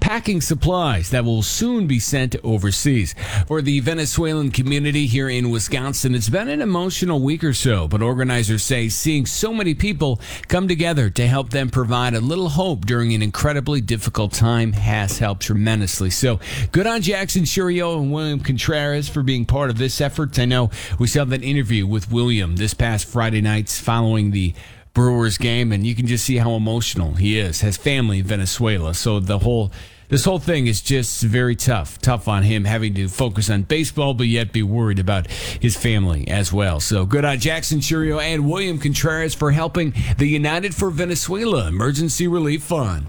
packing supplies that will soon be sent overseas. For the Venezuelan community here in Wisconsin, it's been an emotional week or so, but organizers say seeing so many people come together to help them provide a little hope during an incredibly difficult time has helped tremendously. So good on Jackson Churio and William Contreras for being part of this effort. I know we saw that interview with William this past Friday nights following the Brewers game, and you can just see how emotional he is. Has family in Venezuela, so this whole thing is just very tough on him, having to focus on baseball but yet be worried about his family as well. So good on Jackson Churio and William Contreras for helping the United for Venezuela Emergency Relief Fund.